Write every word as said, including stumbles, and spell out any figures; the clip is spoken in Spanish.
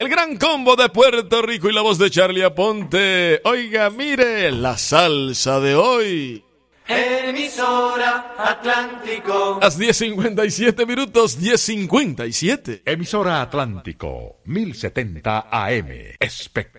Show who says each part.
Speaker 1: El gran combo de Puerto Rico y la voz de Charlie Aponte. Oiga, mire, la salsa de hoy.
Speaker 2: Emisora Atlántico.
Speaker 1: Las diez cincuenta y siete minutos, diez cincuenta y siete.
Speaker 3: Emisora Atlántico, mil setenta A M. Espectacular.